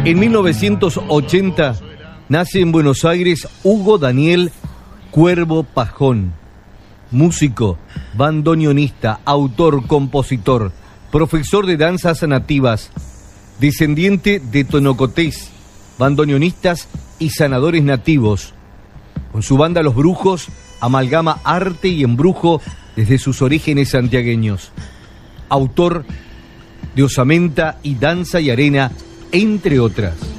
En 1980 nace en Buenos Aires Hugo Daniel Cuervo Pajón, músico, bandoneonista, autor, compositor, profesor de danzas nativas, descendiente de tonocotés, bandoneonistas y sanadores nativos. Con su banda Los Brujos amalgama arte y embrujo desde sus orígenes santiagueños. Autor de Osamenta y Danza y Arena, entre otras.